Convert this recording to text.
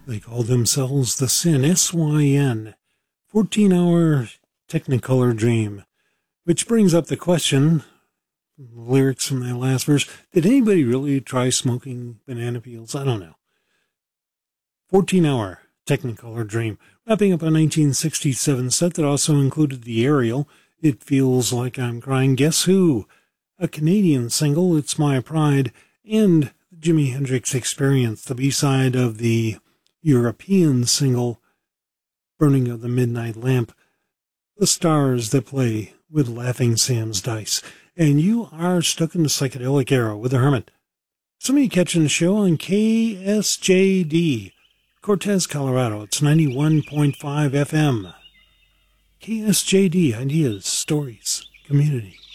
They call themselves the Syn, S-Y-N, 14-hour Technicolor Dream. Which brings up the question, lyrics from that last verse, did anybody really try smoking banana peels? I don't know. 14-hour Technicolor Dream, wrapping up a 1967 set that also included the aerial, It Feels Like I'm Crying, Guess Who? A Canadian single, It's My Pride, and the Jimi Hendrix Experience, the B-side of the European single, Burning of the Midnight Lamp, The Stars That Play with Laughing Sam's Dice. And you are stuck in the psychedelic era with the Hermit. Some of you catching the show on KSJD, Cortez, Colorado. It's 91.5 FM. KSJD, ideas, stories, community.